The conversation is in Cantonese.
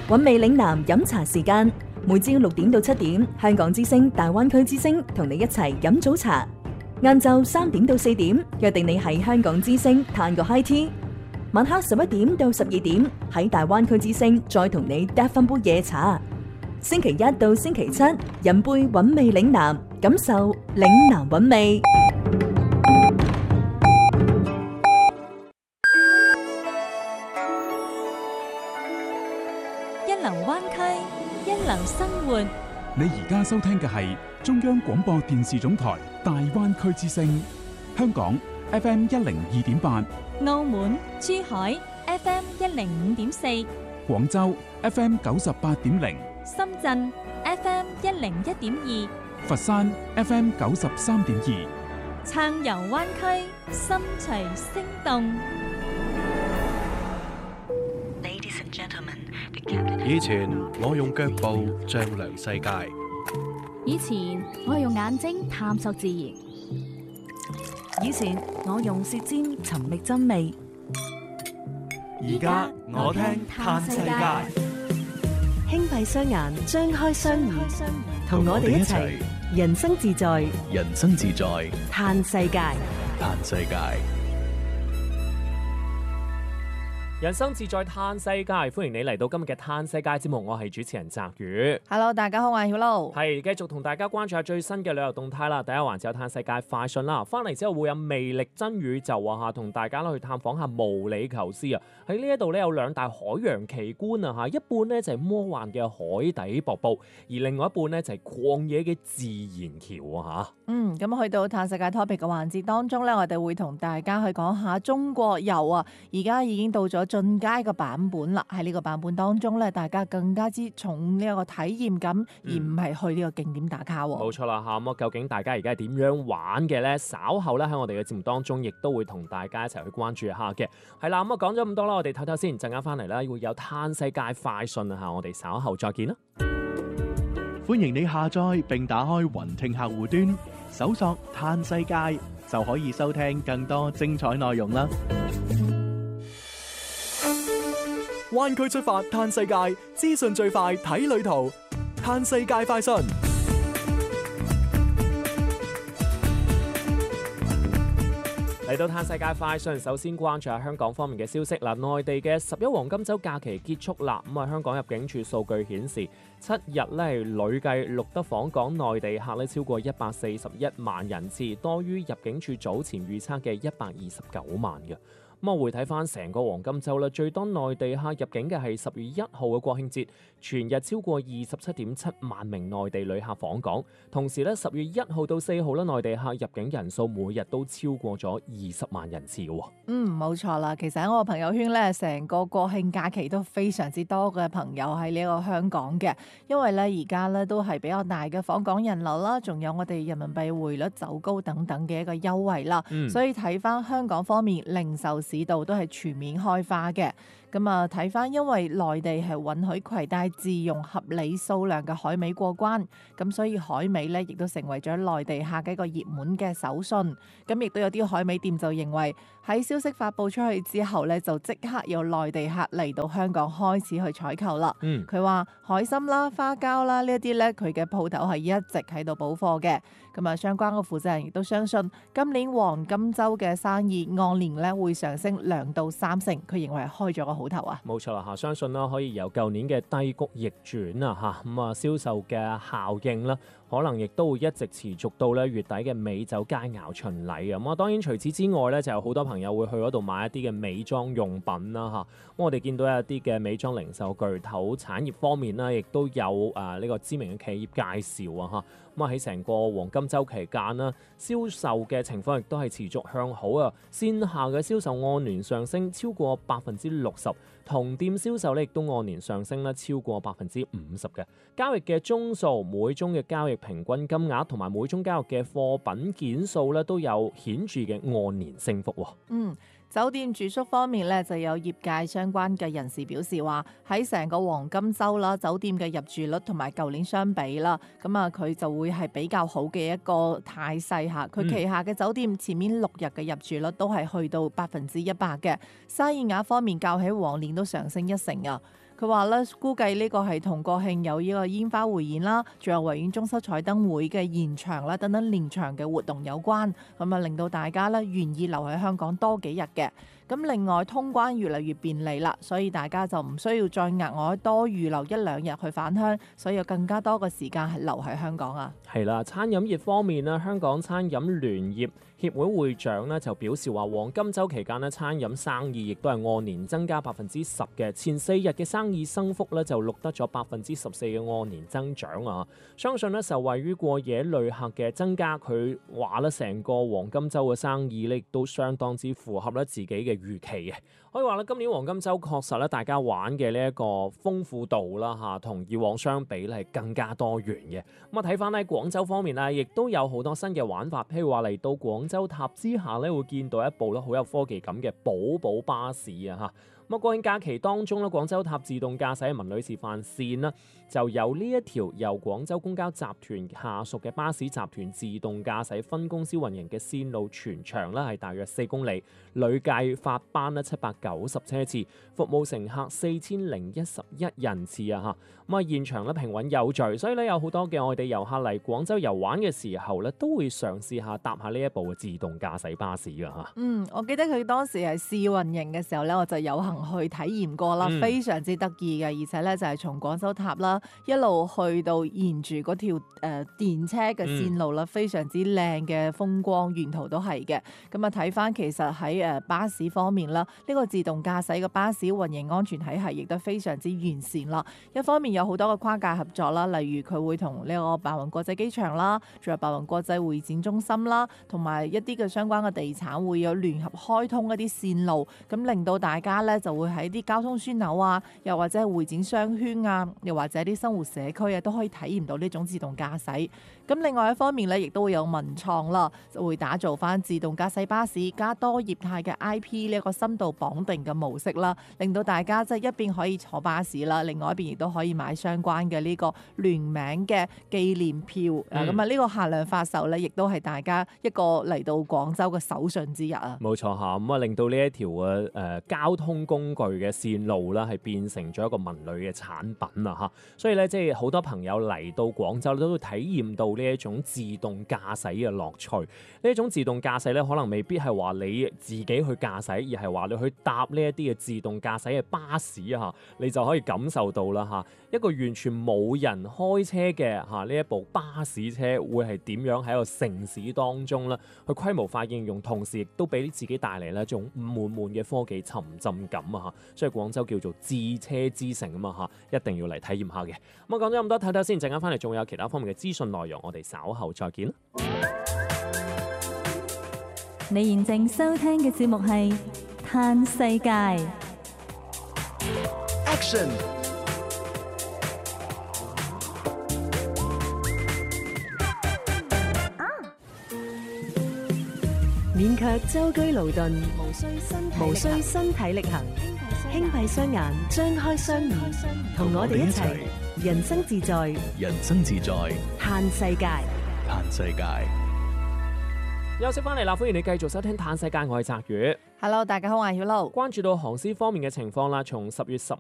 韻味嶺南飲茶時間，每朝6點到7點，香港之聲、大灣區之聲同你一齊飲早茶。晏晝3點到4點，約定你喺香港之聲嘆個 high tea。晚黑11點到12點，喺大灣區之聲再同你嗒翻杯夜茶。星期一到星期七，飲杯韻味嶺南，感受嶺南韻味。 一流灣區，一流生活。 你而家收聽嘅係中央廣播電視總台大灣區之聲，香港 FM 102.8， 澳門、珠海 FM 105.4， 廣州 FM 98.0， 深圳 FM 101.2， 佛山 FM 93.2， 暢遊灣區，心隨聲動。 以前我用腳步丈量世界， 以前我用眼睛探索自然， 以前我用舌尖尋覓真味， 而家我聽嘆世界。 輕閉雙眼，張開雙耳，同我哋一齊人生自在， 人生自在， 嘆世界。 嘆世界。 人生自在嘆世界，歡迎你嚟到今日嘅嘆世界節目，我係主持人澤宇。 Hello， 大家好，我係曉露。 係繼續同大家關注下最新嘅旅遊動態啦。第一環節有嘆世界快訊啦，翻嚟之後會有魅力真宇宙啊，同大家去探訪下毛里求斯啊。喺呢一度咧有兩大海洋奇觀啊，一半咧就係魔幻嘅海底瀑布，而另外一半咧就係曠野嘅自然橋啊嚇。 咁去到嘆世界 topic 嘅環節當中咧，我哋會同大家去講下中國遊啊。而家已經到咗進階嘅版本啦，喺呢個版本當中咧，大家更加之重呢一個體驗感，而唔係去呢個景點打卡。 冇錯啦嚇，咁究竟大家而家係點樣玩嘅咧？稍後咧喺我哋嘅節目當中，亦都會同大家一齊去關注一下嘅。係啦，咁講咗咁多啦，我哋唞唞先，陣間翻嚟咧會有嘆世界快訊啊嚇，我哋稍後再見啦。 歡迎你下載並打開雲聽客戶端，搜索嘆世界就可以收聽更多精彩內容啦。 灣區出發嘆世界，資訊最快睇旅途，嘆世界快訊。 嚟到嘆世界快訊，首先關注下香港方面嘅消息啦。內地嘅11黃金週假期結束啦，香港入境處數據顯示，7日累計錄得訪港內地客咧超過141萬人次，多於入境處早前預測嘅129萬嘅。咁回睇翻成個黃金週啦，最多內地客入境嘅係10月1號嘅國慶節，全日超過27.7萬名內地旅客訪港。同時咧，10月1號到4號咧，內地客入境人數每日都超過咗20萬人次嘅。 冇錯啦。其實喺我朋友圈咧，成個國慶假期都非常之多嘅朋友喺呢個香港嘅，因為咧而家咧都係比較大嘅訪港人流啦，仲有我哋人民幣匯率走高等等嘅一個優惠啦。所以睇翻香港方面零售市道都係全面開花嘅。咁啊，睇翻，因為內地係允許攜帶自用合理數量嘅海味過關，咁所以海味咧亦都成為咗內地客嘅一個熱門嘅手信。咁亦都有啲海味店就認為喺消息發布出去之後咧，就即刻有內地客嚟到香港開始去採購啦。佢話海參啦、花膠啦呢一啲咧，佢嘅鋪頭係一直喺度補貨嘅。咁啊，相關嘅負責人亦都相信今年黃金週嘅生意按年咧會上升2到3成。佢認為係開咗個好頭啊！ 冇錯啦嚇，相信啦可以由舊年嘅低谷逆轉啊嚇，銷售嘅效應啦，可能亦都會一直持續到咧月底嘅美酒佳肴巡禮啊！當然除此之外咧，就有好多朋友會去嗰度買一啲嘅美妝用品啦嚇。我哋見到有一啲嘅美妝零售巨頭產業方面啦，亦都有呢個知名嘅企業介紹啊嚇。喺成個黃金週期間啦，銷售嘅情況亦都係持續向好啊！線下嘅銷售按年上升超過60%，同店銷售咧亦都按年上升咧超過50%嘅。交易嘅宗數、每宗嘅交易平均金額同埋每宗交易嘅貨品件數咧都有顯著嘅按年升幅。 酒店住宿方面咧，就有業界相關嘅人士表示話，喺成個黃金週啦，酒店嘅入住率同埋舊年相比啦，咁啊佢就會係比較好嘅一個態勢嚇。佢旗下嘅酒店前面6日嘅入住率都係去到100%嘅，生意額方面較起往年都上升1成啊。佢佢話咧，估計呢個係同國慶有呢個煙花匯演啦，仲有維園中秋彩燈會嘅延長啦等等連場嘅活動有關，咁啊令到大家咧願意留喺香港多幾日嘅。咁另外通關越嚟越便利啦，所以大家就唔需要再額外多預留一兩日去返鄉，所以有更加多嘅時間係留喺香港啊。 係啦，餐飲業方面呢，香港餐飲聯業協會會長呢就表示話，黃金週期間呢，餐飲生意亦都係按年增加10%嘅，前4日嘅生意升幅呢就錄得咗14%嘅按年增長啊！相信呢，受惠於過夜旅客嘅增加，佢話呢成個黃金週嘅生意呢亦都相當之符合呢自己嘅預期嘅。可以話咧，今年黃金週確實咧，大家玩嘅呢一個豐富度啦嚇，同以往相比咧係更加多元嘅。咁啊，睇翻喺廣州方面咧，亦都有好多新嘅玩法，譬如話嚟到廣州塔之下咧，會見到一部咧好有科技感嘅寶寶巴士啊嚇。咁啊，國慶假期當中咧，廣州塔自動駕駛文旅示範線啦，就有呢一條由廣州公交集團下屬嘅巴士集團自動駕駛分公司運營嘅線路，全長咧係大約4公里，累計發班咧790車次，服務乘客4011人次啊嚇。咁啊，現場咧平穩有序，所以咧有好多嘅外地遊客嚟廣州遊玩嘅時候咧，都會嘗試下搭下呢一部嘅自動駕駛巴士㗎嚇。 我記得佢當時係試運營嘅時候咧，我就有幸去體驗過啦，非常之得意嘅，而且咧就係從廣州塔啦一路去到沿住嗰條電車嘅線路啦，非常之靚嘅風光，沿途都係嘅。咁啊睇翻其實喺巴士方面啦，呢個自動駕駛嘅巴士運營安全體系亦都非常之完善啦。一方面有好多嘅跨界合作啦，例如佢會同呢個白雲國際機場啦，仲有白雲國際會展中心啦，同埋一啲嘅相關嘅地產會有聯合開通一啲線路，咁令到大家咧就會喺啲交通樞紐啊，又或者係會展商圈啊，又或者啲生活社區啊，都可以體驗到呢種自動駕駛。咁另外一方面咧，亦都會有文創啦，就會打造翻自動駕駛巴士加多業態嘅 IP 呢一個深度綁定嘅模式啦，令到大家即係一邊可以坐巴士啦，另外一邊亦都可以買相關嘅呢個聯名嘅紀念票。咁啊呢個限量發售咧，亦都係大家一個嚟到廣州嘅手信之日啊！ 冇錯嚇，咁啊令到呢一條嘅交通工具嘅線路啦，係變成咗一個文旅嘅產品啊嚇，所以咧即係好多朋友嚟到廣州都會體驗到呢一種自動駕駛嘅樂趣。呢一種自動駕駛咧，可能未必係話你自己去駕駛，而係話你去搭呢一啲嘅自動駕駛嘅巴士啊，你就可以感受到啦嚇，一個完全冇人開車嘅嚇呢一部巴士車會係點樣喺一個城市當中咧去規模化應用，同時亦都俾自己帶嚟呢一種滿滿嘅科技沉浸感啊嚇，所以廣州叫做智車之城啊嘛嚇，一定要嚟體驗下嘅。咁我講咗咁多，睇睇先，陣間翻嚟仲有其他方面嘅資訊內容，我哋稍後再見啦。 你現正收聽嘅節目係《嘆世界》。 Action！ 勉強舟車勞頓，無需無需身體力行，輕閉雙眼，張開雙耳，同我哋一齊人生自在， 人生自在， 嘆世界。 嘆世界。 休息翻嚟啦，歡迎你繼續收聽《嘆世界》，我係澤宇。 Hello， 大家好，我係曉露。 關注到航司方面嘅情況啦，從10月15